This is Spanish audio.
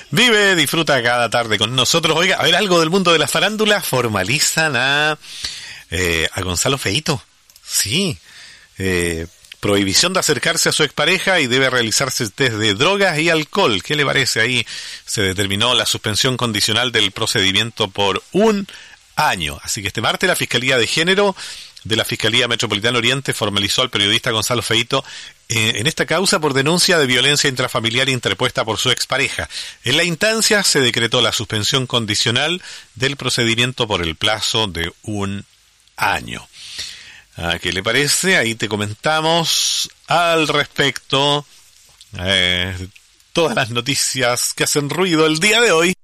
Vive, disfruta cada tarde con nosotros. Oiga, a ver, algo del mundo de la farándula. Formalizan a Gonzalo Feito. Sí. Prohibición de acercarse a su expareja y debe realizarse test de drogas y alcohol. ¿Qué le parece? Ahí se determinó la suspensión condicional del procedimiento por 1 año. Así que este martes la Fiscalía de Género de la Fiscalía Metropolitana Oriente formalizó al periodista Gonzalo Feito en esta causa por denuncia de violencia intrafamiliar interpuesta por su expareja. En la instancia se decretó la suspensión condicional del procedimiento por el plazo de 1 año. ¿Qué le parece? Ahí te comentamos al respecto todas las noticias que hacen ruido el día de hoy.